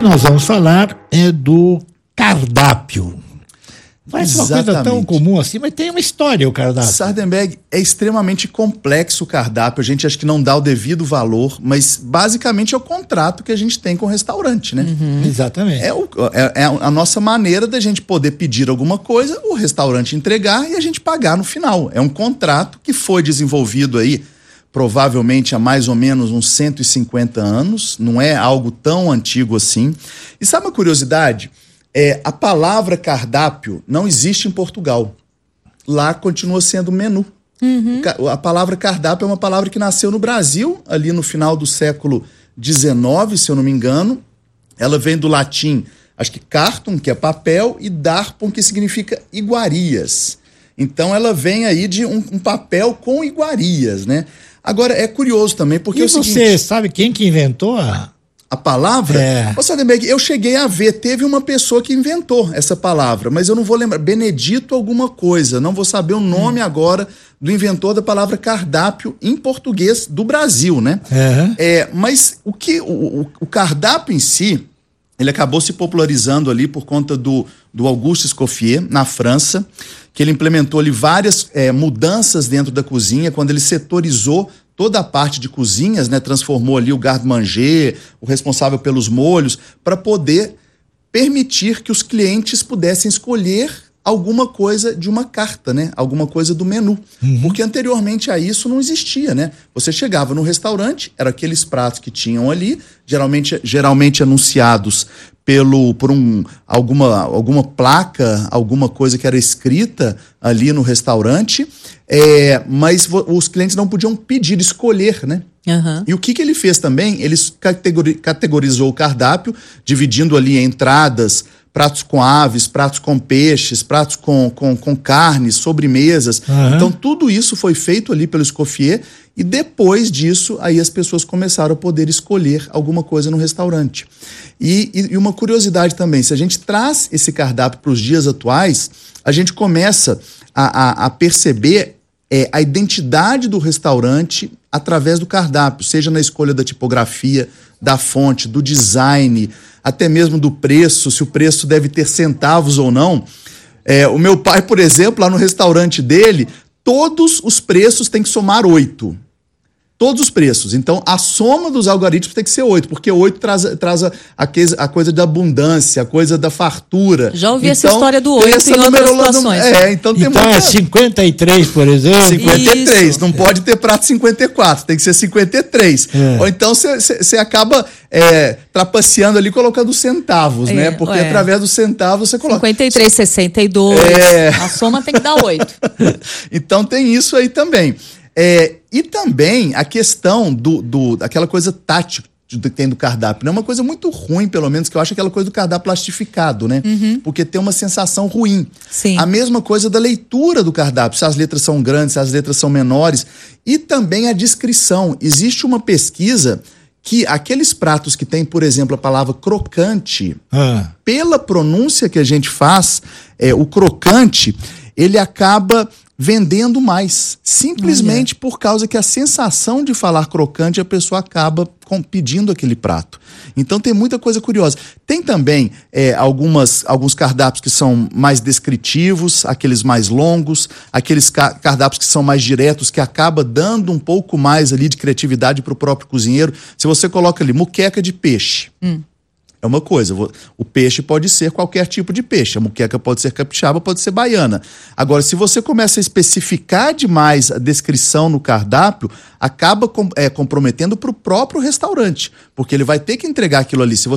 nós vamos falar do cardápio. Parece uma coisa tão comum assim, mas tem uma história o cardápio. Sardenberg, é extremamente complexo o cardápio, a gente acha que não dá o devido valor, mas basicamente é o contrato que a gente tem com o restaurante, né? Exatamente. É a nossa maneira da gente poder pedir alguma coisa, o restaurante entregar e a gente pagar no final. É um contrato que foi desenvolvido aí provavelmente há mais ou menos uns 150 anos, não é algo tão antigo assim. E sabe uma curiosidade? A palavra cardápio não existe em Portugal. Lá continua sendo menu. A palavra cardápio é uma palavra que nasceu no Brasil, ali no final do século XIX, se eu não me engano. Ela vem do latim, acho que cartum, que é papel, e darpon, que significa iguarias. Então ela vem aí de um papel com iguarias, né? Agora, é curioso também, porque é o seguinte... você sabe quem que inventou a palavra? Ô, Sardenberg, eu cheguei a ver, teve uma pessoa que inventou essa palavra, mas eu não vou lembrar, Benedito alguma coisa, não vou saber o nome agora do inventor da palavra cardápio em português do Brasil, né? Mas o cardápio em si, ele acabou se popularizando ali por conta do Auguste Escoffier, na França, que ele implementou ali várias mudanças dentro da cozinha, quando ele setorizou toda a parte de cozinhas, né, transformou ali o garde-manger, o responsável pelos molhos, para poder permitir que os clientes pudessem escolher alguma coisa de uma carta, né? Alguma coisa do menu. Porque anteriormente a isso não existia, né? Você chegava no restaurante, eram aqueles pratos que tinham ali, geralmente anunciados por alguma placa, alguma coisa que era escrita ali no restaurante, mas os clientes não podiam pedir, escolher, né? E o que ele fez também? Ele categorizou o cardápio, dividindo ali entradas, pratos com aves, pratos com peixes, pratos com carnes, sobremesas. Então tudo isso foi feito ali pelo Escoffier, e depois disso aí as pessoas começaram a poder escolher alguma coisa no restaurante. E uma curiosidade também, se a gente traz esse cardápio para os dias atuais, a gente começa a perceber a identidade do restaurante através do cardápio, seja na escolha da tipografia, da fonte, do design, até mesmo do preço, se o preço deve ter centavos ou não. O meu pai, por exemplo, lá no restaurante dele, todos os preços têm que somar 8. Todos os preços. Então, a soma dos algoritmos tem que ser 8, porque 8 traz a coisa da abundância, a coisa da fartura. Já ouvi essa história do 8 em outras situações. Então é 53, por exemplo. 53, isso. Não pode ter prato 54, tem que ser 53. Ou então você acaba trapaceando ali, colocando centavos, né? Porque através dos centavos você coloca... 53, 62, a soma tem que dar 8. Então tem isso aí também. E também a questão daquela coisa tática que tem do cardápio, né? É uma coisa muito ruim, pelo menos, que eu acho aquela coisa do cardápio plastificado, né? Porque tem uma sensação ruim. Sim. A mesma coisa da leitura do cardápio, se as letras são grandes, se as letras são menores. E também a descrição. Existe uma pesquisa que aqueles pratos que tem, por exemplo, a palavra crocante, pela pronúncia que a gente faz, o crocante, ele acaba vendendo mais, simplesmente por causa que a sensação de falar crocante, a pessoa acaba pedindo aquele prato. Então tem muita coisa curiosa. Tem também alguns cardápios que são mais descritivos, aqueles mais longos, aqueles cardápios que são mais diretos, que acaba dando um pouco mais ali de criatividade para o próprio cozinheiro. Se você coloca ali muqueca de peixe, é uma coisa, o peixe pode ser qualquer tipo de peixe, a muqueca pode ser capixaba, pode ser baiana. Agora, se você começa a especificar demais a descrição no cardápio, acaba comprometendo para o próprio restaurante, porque ele vai ter que entregar aquilo ali. Se